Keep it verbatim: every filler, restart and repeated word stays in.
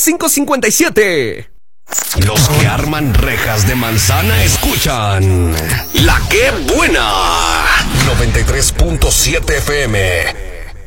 cinco cinco siete. Los que arman rejas de manzana escuchan La Que Buena noventa y tres punto siete F M.